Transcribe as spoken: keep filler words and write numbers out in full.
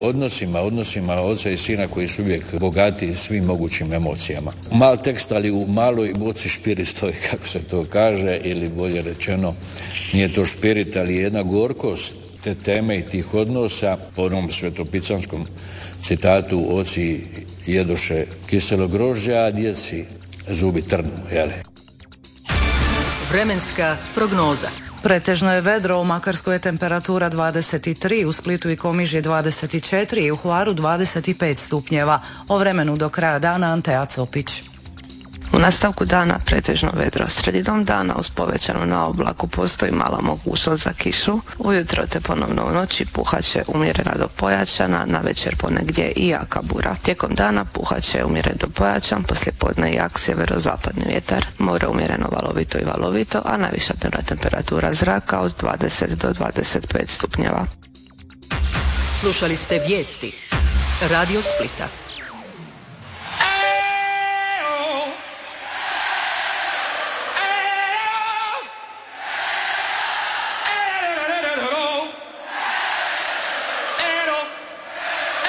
odnosima, odnosima oca i sina koji su uvijek bogati svim mogućim emocijama. Mal tekst, ali u maloj boci špirit stoji, kako se to kaže, ili bolje rečeno, nije to špirit, ali jedna gorkost te teme i tih odnosa. Po onom svetopicanskom citatu, oci jedoše kiselo grožđe, a djeci zubi trnu, jele. Vremenska prognoza. Pretežno je vedro, u Makarskoj je temperatura dvadeset tri, u Splitu i Komiži dvadeset četiri i u Hvaru dvadeset pet stupnjeva. O vremenu do kraja dana Antea Copić. U nastavku dana pretežno vedro. Sredinom dana uz povećanu na oblaku postoji mala mogućnost za kišu. Ujutro te ponovno u noći puhaće umjerena do pojačana, na večer ponegdje i jaka bura. Tijekom dana puhaće umjeren do pojačan, poslijepodne jak sjeverozapadni vjetar. More umjereno valovito i valovito, a najviša dnevna temperatura zraka od dvadeset do dvadeset pet stupnjeva. Slušali ste vijesti Radio Splita.